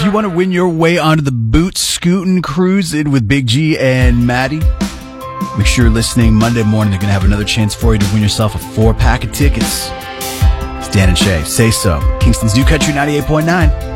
you want to win your way onto the Boot Scootin' Cruisin' with Big G and Maddie, make sure you're listening Monday morning. They're going to have another chance for you to win yourself a 4-pack of tickets. It's Dan and Shay. Say so. Kingston's New Country 98.9.